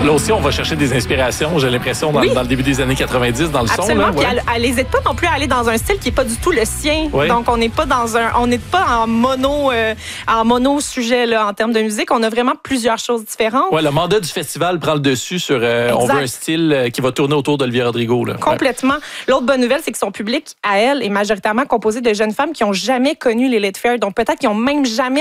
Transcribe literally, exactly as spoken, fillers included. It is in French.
Là aussi, on va chercher des inspirations, j'ai l'impression, dans, Oui. dans le début des années quatre-vingt-dix, dans le Absolument. son. Là, Puis ouais. elle, elle n'hésite pas non plus à aller dans un style qui n'est pas du tout le sien. Oui. Donc, on n'est pas dans un, on n'est pas en mono, euh, en mono sujet là, en termes de musique. On a vraiment plusieurs choses différentes. Ouais, le mandat du festival prend le dessus sur euh, on Exact. veut un style euh, qui va tourner autour d'Olivia Rodrigo. Là. Complètement. L'autre bonne nouvelle, c'est que son public, à elle, est majoritairement composé de jeunes femmes qui n'ont jamais connu les Lit Fair, donc peut-être qu'ils n'ont même jamais